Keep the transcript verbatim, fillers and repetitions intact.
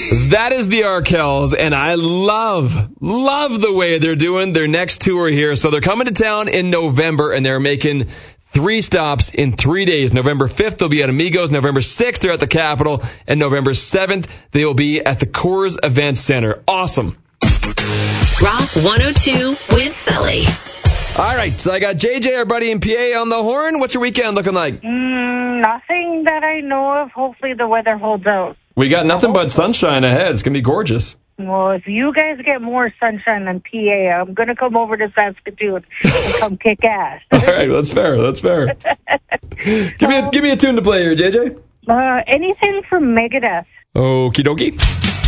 That is the Arkells, and I love, love the way they're doing their next tour here. So they're coming to town in November, and they're making three stops in three days. November fifth, they'll be at Amigos. November sixth, they're at the Capitol. And November seventh, they will be at the Coors Event Center. Awesome. Rock one oh two with Sully. All right, so I got J J, our buddy in P A, on the horn. What's your weekend looking like? Mm, nothing that I know of. Hopefully the weather holds out. We got nothing but sunshine ahead. It's going to be gorgeous. Well, if you guys get more sunshine than P A, I'm going to come over to Saskatoon and come kick ass. All right, that's fair. That's fair. give me a, give me a tune to play here, J J. Uh, anything from Megadeth. Okie dokie.